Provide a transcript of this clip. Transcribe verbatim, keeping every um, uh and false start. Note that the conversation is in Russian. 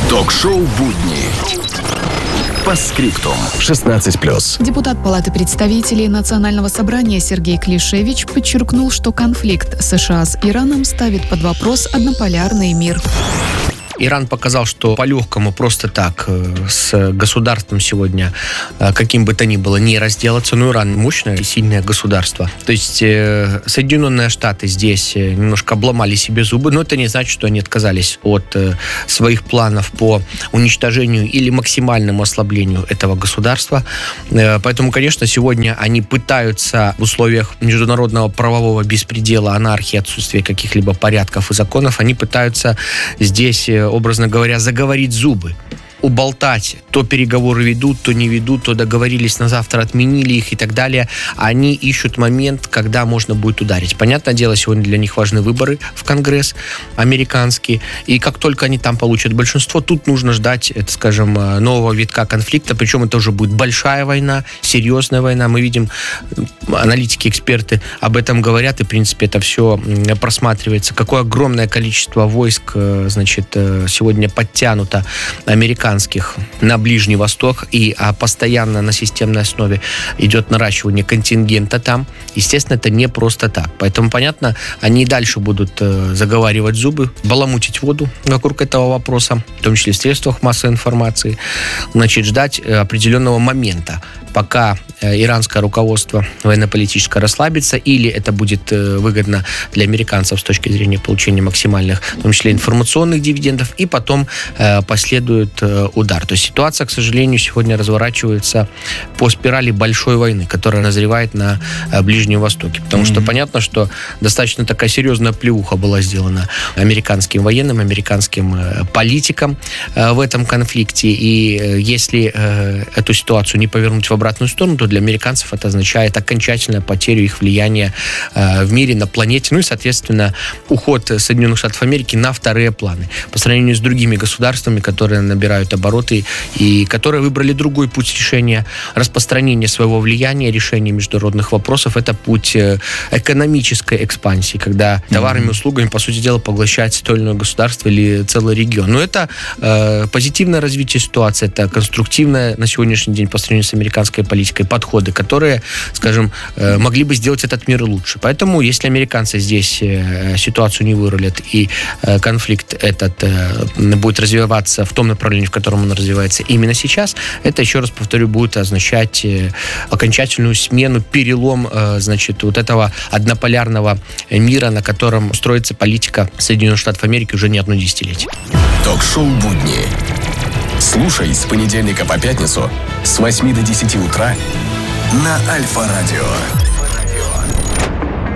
Ток-шоу «Будни». По скриптум. шестнадцать плюс. Депутат Палаты представителей Национального собрания Сергей Клишевич подчеркнул, что конфликт США с Ираном ставит под вопрос однополярный мир. Иран показал, что по-легкому просто так с государством сегодня, каким бы то ни было, не разделаться. Но Иран мощное и сильное государство. То есть э, Соединенные Штаты здесь немножко обломали себе зубы, но это не значит, что они отказались от э, своих планов по уничтожению или максимальному ослаблению этого государства. Э, поэтому, конечно, сегодня они пытаются в условиях международного правового беспредела, анархии, отсутствия каких-либо порядков и законов, они пытаются здесь, образно говоря, заговорить зубы, уболтать. То переговоры ведут, то не ведут, то договорились на завтра, отменили их и так далее. Они ищут момент, когда можно будет ударить. Понятное дело, сегодня для них важны выборы в Конгресс американский. И как только они там получат большинство, тут нужно ждать, это, скажем, нового витка конфликта. Причем это уже будет большая война, серьезная война. Мы видим, аналитики, эксперты об этом говорят, и, в принципе, это все просматривается. Какое огромное количество войск, значит, сегодня подтянуто американцев на Ближний Восток, и а, постоянно на системной основе идет наращивание контингента там. Естественно, это не просто так. Поэтому, понятно, они и дальше будут э, заговаривать зубы, баламутить воду вокруг этого вопроса, в том числе в средствах массовой информации, значит, ждать э, определенного момента, пока э, иранское руководство военно-политическое расслабится, или это будет э, выгодно для американцев с точки зрения получения максимальных, в том числе информационных дивидендов, и потом э, последует э, удар. То есть ситуация, к сожалению, сегодня разворачивается по спирали большой войны, которая назревает на э, Ближнем Востоке. Потому mm-hmm. что понятно, что достаточно такая серьезная плеуха была сделана американским военным, американским э, политикам э, в этом конфликте. И э, если э, эту ситуацию не повернуть в обратную сторону, то для американцев это означает окончательную потерю их влияния э, в мире, на планете, ну и, соответственно, уход Соединенных Штатов Америки на вторые планы по сравнению с другими государствами, которые набирают обороты и которые выбрали другой путь решения распространения своего влияния, решения международных вопросов. Это путь экономической экспансии, когда товарами и услугами, по сути дела, поглощается то или иное государство или целый регион. Но это э, позитивное развитие ситуации, это конструктивное на сегодняшний день по сравнению с американской политикой подходы, которые, скажем, э, могли бы сделать этот мир лучше. Поэтому, если американцы здесь э, ситуацию не вырулят и э, конфликт этот э, будет развиваться в том направлении, в котором он развивается именно сейчас, это, еще раз повторю, будет означать э, окончательную смену, перелом, э, значит, вот этого однополярного мира, на котором строится политика Соединенных Штатов Америки уже не одно десятилетие. Ток-шоу «Будни». Слушай с понедельника по пятницу с восьми до десяти утра на Альфа-радио.